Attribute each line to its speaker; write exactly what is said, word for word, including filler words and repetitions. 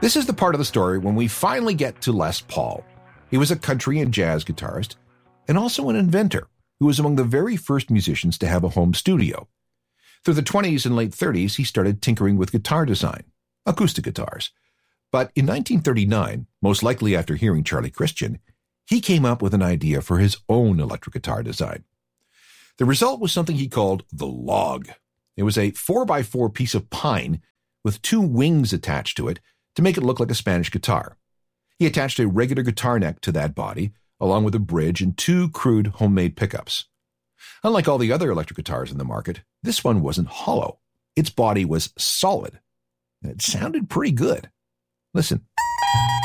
Speaker 1: This is the part of the story when we finally get to Les Paul. He was a country and jazz guitarist and also an inventor who was among the very first musicians to have a home studio. Through the twenties and late thirties, he started tinkering with guitar design, acoustic guitars. But in nineteen thirty-nine, most likely after hearing Charlie Christian, he came up with an idea for his own electric guitar design. The result was something he called the Log. It was a four by four piece of pine with two wings attached to it to make it look like a Spanish guitar. He attached a regular guitar neck to that body, along with a bridge and two crude homemade pickups. Unlike all the other electric guitars in the market, this one wasn't hollow. Its body was solid. And it sounded pretty good. Listen.